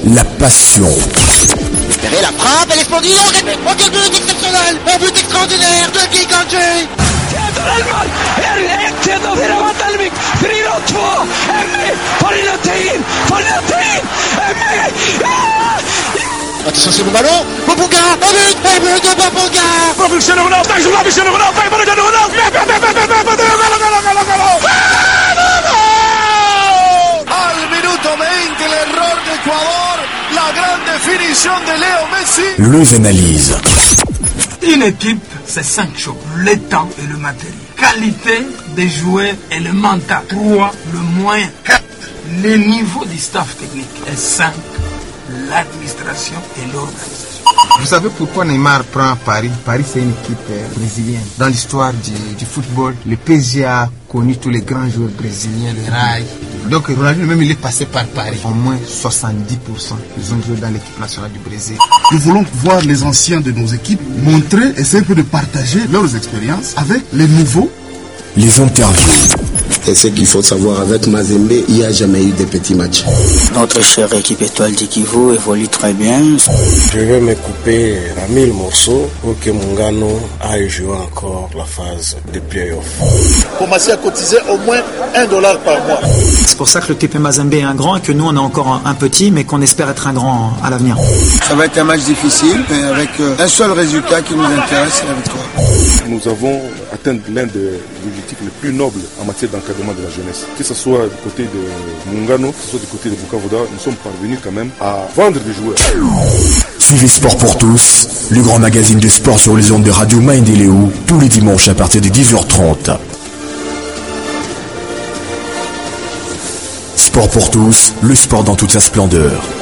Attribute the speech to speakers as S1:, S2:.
S1: la passion.
S2: Et la frappe, elle est splendide. Oh, quel but exceptionnel. Un but extraordinaire de Guy Ganji. Attention, c'est le ballon. Boubouga, un but de Boubouga.
S3: Cristiano Ronaldo, Cristiano Ronaldo,
S4: Al minuto 20, l'erreur d'Ecuador, la grande définition de Léo Messi.
S1: Les analyses.
S5: Une équipe, c'est 5 choses. Le temps et le matériel. Qualité des joueurs et le mental. 3, le moyen. 4, le niveau du staff technique. Et 5, l'administration et l'organisation.
S6: Vous savez pourquoi Neymar prend Paris? Paris, c'est une équipe brésilienne. Dans l'histoire du football, le PSG a connu tous les grands joueurs brésiliens, le Rai. Donc Ronaldo même il est passé par Paris. Au moins 70% ils ont joué dans l'équipe nationale du Brésil.
S7: Nous voulons voir les anciens de nos équipes montrer, essayer un peu de partager leurs expériences avec les nouveaux.
S1: Les interviews.
S8: Et ce qu'il faut savoir, avec Mazembe, il n'y a jamais eu de petits matchs.
S9: Notre chère équipe Étoile du Kivu évolue très bien.
S10: Je vais me couper à 1000 morceaux pour que Mungano aille jouer encore la phase de play-off.
S4: Commencer à cotiser au moins $1 par mois.
S11: C'est pour ça que le TP Mazembe est un grand et que nous on est encore un petit, mais qu'on espère être un grand à l'avenir.
S6: Ça va être un match difficile, mais avec un seul résultat qui nous intéresse, c'est la victoire.
S12: Nous avons atteint l'un des objectifs les plus nobles en matière d'encadrement de la jeunesse. Que ce soit du côté de Mungano, que ce soit du côté de Bukavoda, nous sommes parvenus quand même à vendre des joueurs.
S1: Suivez Sport pour tous, le grand magazine de sport sur les ondes de Radio Maendeleo, tous les dimanches à partir de 10h30. Sport pour tous, le sport dans toute sa splendeur.